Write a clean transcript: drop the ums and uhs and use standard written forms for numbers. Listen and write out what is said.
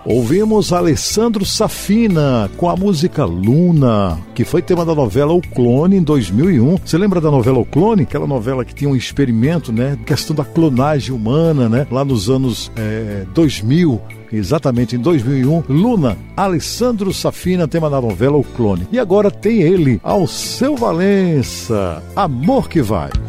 Ouvimos Alessandro Safina com a música Luna, que foi tema da novela O Clone em 2001. Você lembra da novela O Clone? Aquela novela que tinha um experimento, né? Questão da clonagem humana, né? Lá nos anos 2000. Exatamente, em 2001, Luna, Alessandro Safina, tema da novela O Clone. E agora tem ele, Alceu Valença, Amor que Vai.